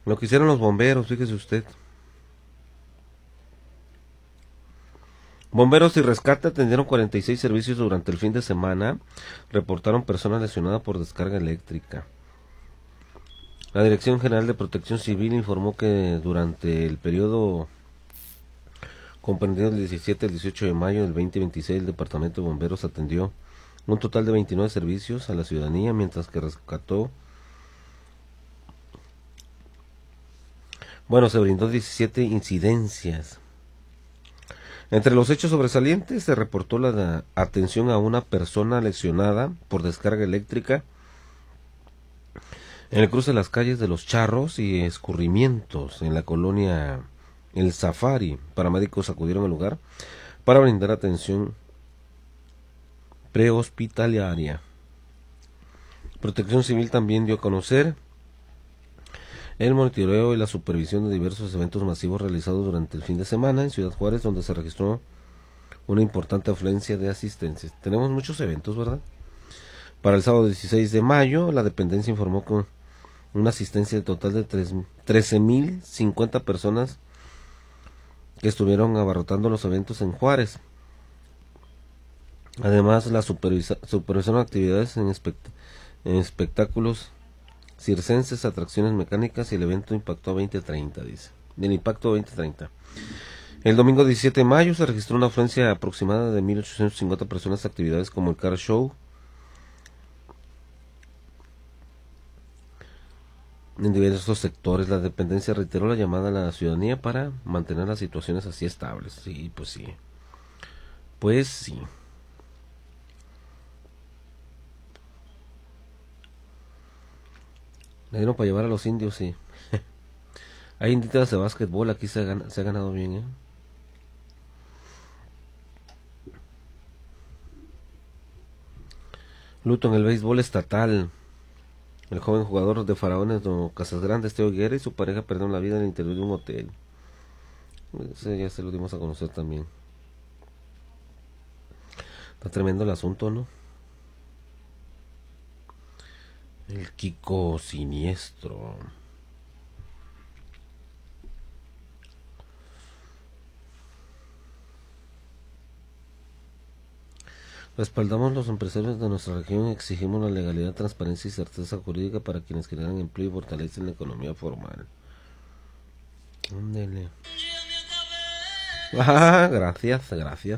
Lo que hicieron los bomberos, fíjese usted. Bomberos y rescate atendieron 46 servicios durante el fin de semana. Reportaron personas lesionadas por descarga eléctrica. La Dirección General de Protección Civil informó que durante el periodo comprendido del 17 al 18 de mayo del 2026, el Departamento de Bomberos atendió un total de 29 servicios a la ciudadanía, mientras que se brindó 17 incidencias. Entre los hechos sobresalientes se reportó la atención a una persona lesionada por descarga eléctrica en el cruce de las calles de Los Charros y Escurrimientos en la colonia El Safari. Paramédicos acudieron al lugar para brindar atención prehospitalaria. Protección Civil también dio a conocer el monitoreo y la supervisión de diversos eventos masivos realizados durante el fin de semana en Ciudad Juárez, donde se registró una importante afluencia de asistentes. Tenemos muchos eventos, ¿verdad? Para el sábado 16 de mayo, la dependencia informó con una asistencia total de 13.050 personas que estuvieron abarrotando los eventos en Juárez. Además, la supervisión de actividades en espectáculos circenses, atracciones mecánicas y el evento impactó a 2030, dice. Del impacto 2030. El domingo 17 de mayo se registró una afluencia aproximada de 1.850 personas a actividades como el Car Show en diversos sectores. La dependencia reiteró la llamada a la ciudadanía para mantener las situaciones así estables. Sí, pues sí. Pues sí. Le dieron para llevar a los indios, sí. Hay inditas de básquetbol, aquí se ha ganado bien, ¿eh? Luto en el béisbol estatal. El joven jugador de Faraones, don Casasgrandes, Teo Higuera, y su pareja perdieron la vida en el interior de un hotel. Ese ya se lo dimos a conocer también. Está tremendo el asunto, ¿no? El Kiko siniestro. Respaldamos los empresarios de nuestra región y exigimos la legalidad, transparencia y certeza jurídica para quienes generan empleo y fortalecen la economía formal. Ándele. Gracias.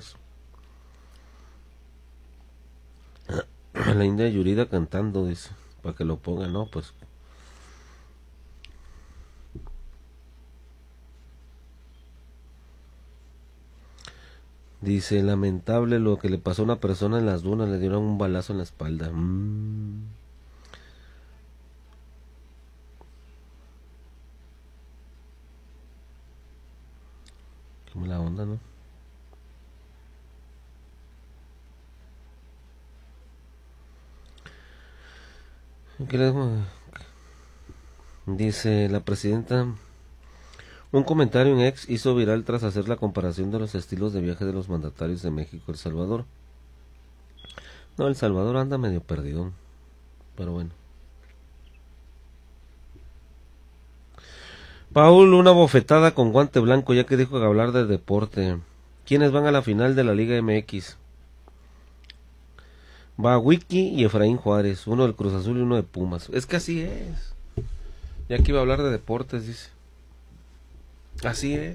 La India Yurida cantando, dice, para que lo pongan, ¿no? Pues dice, lamentable lo que le pasó a una persona en las dunas, le dieron un balazo en la espalda. Qué mala onda, ¿no? Dice la presidenta, un comentario en X hizo viral tras hacer la comparación de los estilos de viaje de los mandatarios de México y El Salvador. No, El Salvador anda medio perdido, pero bueno. Paul, una bofetada con guante blanco ya que dijo que hablar de deporte. ¿Quiénes van a la final de la Liga MX? Va Wiki y Efraín Juárez, uno del Cruz Azul y uno de Pumas. Es que así es. Ya que iba a hablar de deportes, dice. Así es.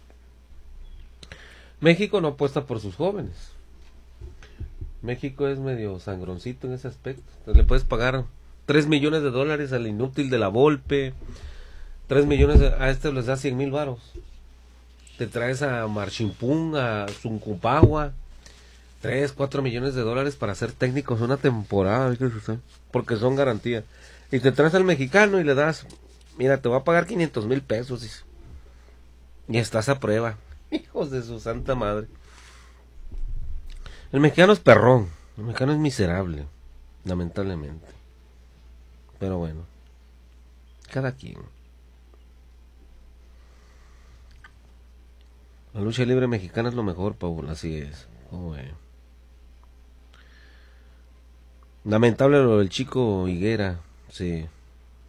México no apuesta por sus jóvenes. México es medio sangroncito en ese aspecto. Le puedes pagar $3 millones al inútil de la Volpe. 3 millones a este les da 100,000 varos. Te traes a Marchimpún, a Zuncupagua, 3-4 millones de dólares para ser técnicos una temporada, porque son garantía. Y te traes al mexicano y le das, mira, te voy a pagar 500,000 pesos, dice. Y estás a prueba. Hijos de su santa madre. El mexicano es perrón, el mexicano es miserable, lamentablemente. Pero bueno, cada quien. La lucha libre mexicana es lo mejor, Paul, así es. Lamentable lo del chico Higuera, sí.